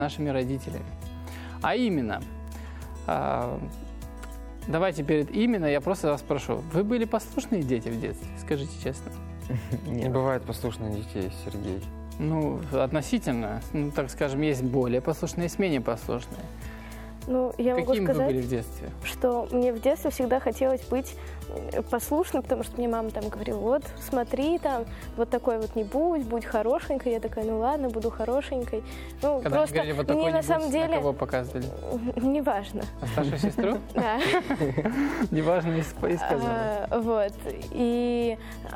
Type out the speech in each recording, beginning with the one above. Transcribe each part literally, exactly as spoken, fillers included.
нашими родителями. А именно, э, давайте перед именно я просто вас спрошу, вы были послушные дети в детстве? Скажите честно. Не бывает послушных детей, Сергей. Ну, относительно, ну, так скажем, есть более послушные, есть менее послушные. Ну, я могу Какими сказать, вы были в детстве? что мне в детстве всегда хотелось быть послушной, потому что мне мама там говорила, вот смотри, там, вот такой вот не будь, будь хорошенькой. Я такая, ну ладно, буду хорошенькой. Ну, Когда просто говорили, вот такой мне не на самом будь, деле... на кого показывали? Неважно. На старшую сестру? Да. Неважно, и сказала. Вот. И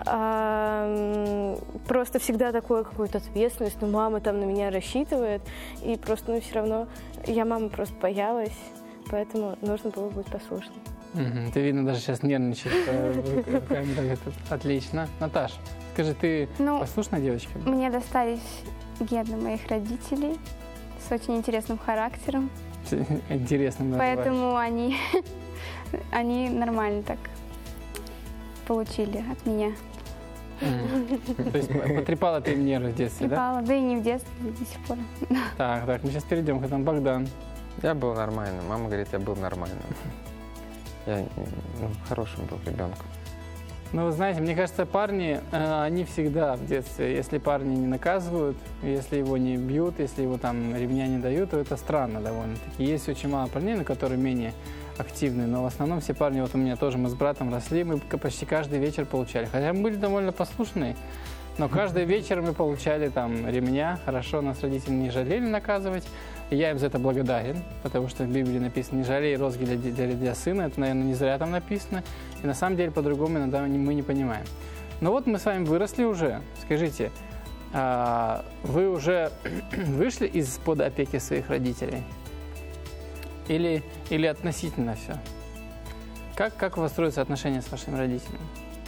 просто всегда такое какую-то ответственность, ну, мама там на меня рассчитывает, и просто, ну, все равно я маму просто боялась, поэтому нужно было быть послушной. Угу. Ты, видно, даже сейчас нервничаешь руками. Отлично. Наташ, скажи, ты ну, послушная девочка? Мне достались гены моих родителей с очень интересным характером. Интересным называешь. Поэтому они, они нормально так получили от меня. Mm. То есть потрепала ты им нервы в детстве, Трепала, да? да и не в детстве, до сих пор. Так, так, мы сейчас перейдем к этому. Богдан. Я был нормальным. Мама говорит, я был нормальным. Я ну, хорошим был ребенком. Ну, вы знаете, мне кажется, парни, э, они всегда в детстве, если парни не наказывают, если его не бьют, если его там ремня не дают, то это странно довольно-таки. Есть очень мало парней, но которые менее активные, но в основном все парни, вот у меня тоже, мы с братом росли, мы почти каждый вечер получали. Хотя мы были довольно послушные, но каждый вечер мы получали там ремня, хорошо, нас родители не жалели наказывать. И я им за это благодарен, потому что в Библии написано «не жалей розги для, для, для сына». Это, наверное, не зря там написано. И на самом деле по-другому иногда мы не понимаем. Но вот мы с вами выросли уже. Скажите, вы уже вышли из-под опеки своих родителей? Или, или относительно все? Как, как у вас строятся отношения с вашими родителями?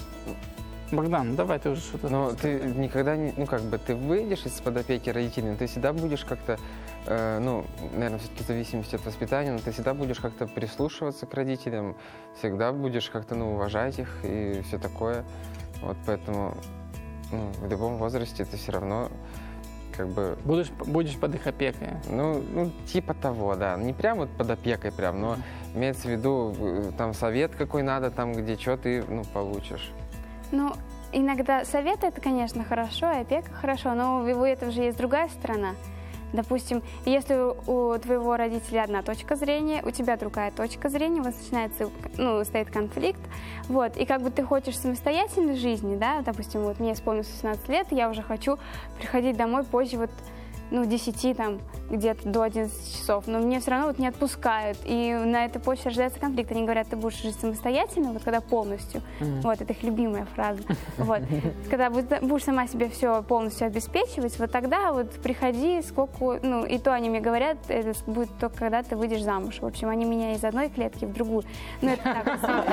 Богдан, давай ты уже что-то... Но ты никогда не... Ну, как бы, ты выйдешь из-под опеки родителей, но ты всегда будешь как-то... Э, ну, наверное, все-таки в зависимости от воспитания, но ты всегда будешь как-то прислушиваться к родителям, всегда будешь как-то, ну, уважать их и все такое. Вот поэтому, ну, в любом возрасте ты все равно, как бы... Будешь, будешь под их опекой? Ну, ну, типа того, да. Не прям вот под опекой прям, но имеется в виду, там, совет какой надо, там, где что ты, ну, получишь. Ну, иногда совет это, конечно, хорошо, и опека хорошо, но у этого же есть другая сторона. Допустим, если у твоего родителя одна точка зрения, у тебя другая точка зрения, у вас начинается, ну, стоит конфликт, вот, и как бы ты хочешь самостоятельной жизни, да, допустим, вот мне исполнилось восемнадцать лет, я уже хочу приходить домой позже, вот, ну, десяти, там, где-то до одиннадцати часов, но мне все равно вот не отпускают, и на этой почве рождается конфликт. Они говорят, ты будешь жить самостоятельно, вот когда полностью, mm-hmm. вот, это их любимая фраза, вот, когда будешь сама себе все полностью обеспечивать, вот тогда вот приходи, сколько, ну, и то они мне говорят, это будет только когда ты выйдешь замуж. В общем, они меня из одной клетки в другую. Ну, это так.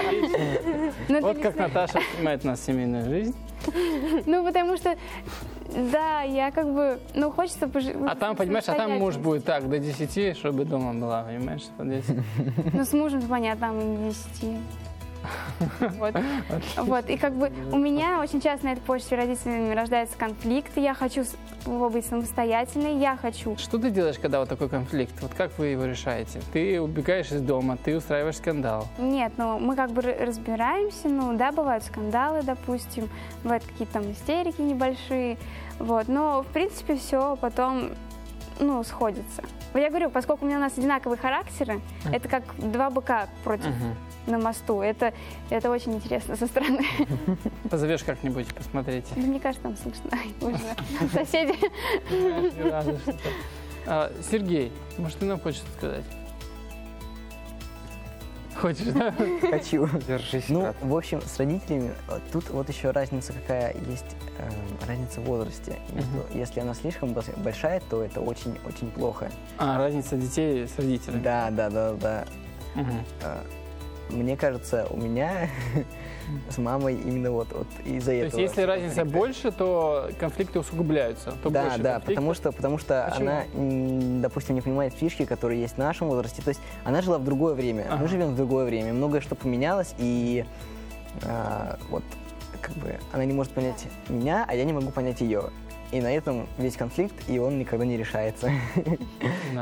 Вот как Наташа снимает у нас семейную жизнь. Ну, потому что, да, я как бы, ну, хочется пожить. А там, понимаешь, а там муж будет так, до десяти, чтобы дома была, понимаешь, что здесь. Ну, с мужем, понятно, там и до десяти. Вот. Вот, и как бы у меня очень часто на этой почве родителями рождается конфликт, я хочу быть самостоятельной, я хочу. Что ты делаешь, когда вот такой конфликт? Вот как вы его решаете? Ты убегаешь из дома, ты устраиваешь скандал? Нет, ну мы как бы разбираемся, ну да, бывают скандалы, допустим, бывают какие-то там истерики небольшие, вот, но в принципе все потом, ну, сходится. Я говорю, поскольку у меня у нас одинаковые характеры, uh-huh. это как два быка против uh-huh. на мосту. Это, это очень интересно со стороны. Позовешь как-нибудь посмотреть? Да, мне кажется, там слышно. Соседи. Сергей, может, ты нам хочешь сказать? Хочешь, да? Хочу. Держись, ну, брат. в общем, с родителями тут вот еще разница какая есть, э, разница в возрасте. Uh-huh. Если она слишком большая, то это очень-очень плохо. А, разница детей с родителями? Да, да, да, да. Uh-huh. Э, мне кажется, у меня с мамой именно вот, вот из-за этого. То есть, если разница конфликта. больше, то конфликты усугубляются? То да, больше да, потому что, потому что Почему? она, допустим, не понимает фишки, которые есть в нашем возрасте. То есть она жила в другое время, ага. мы живем в другое время, многое что поменялось, и а, вот как бы она не может понять меня, а я не могу понять ее. И на этом весь конфликт, и он никогда не решается.